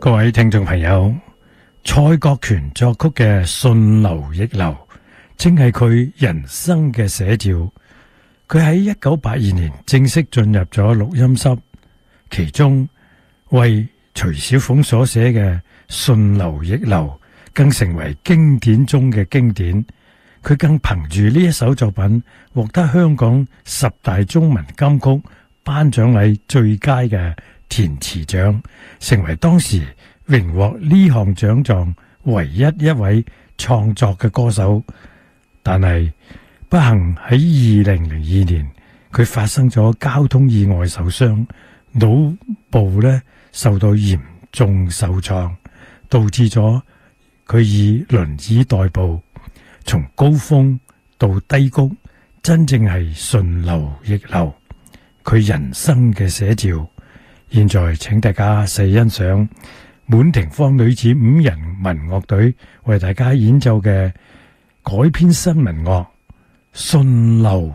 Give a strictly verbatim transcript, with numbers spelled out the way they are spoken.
各位聽眾朋友，蔡國權作曲嘅《順流逆流》正係佢人生嘅寫照。佢喺一九八二年正式進入咗錄音室，其中為徐小鳳所寫嘅《順流逆流》更成為經典中嘅經典。佢更憑住呢一首作品獲得香港十大中文金曲頒獎禮最佳嘅填詞獎，成為當時榮獲呢項獎狀唯一一位創作嘅歌手。但係不幸喺二零零二年，佢發生咗交通意外受傷，腦部咧受到嚴重受創，導致咗佢以輪椅代步，從高峰到低谷，真正係順流逆流，佢人生嘅寫照。現在請大家細欣賞滿庭芳女子五人民樂隊為大家演奏嘅改編新民樂《順流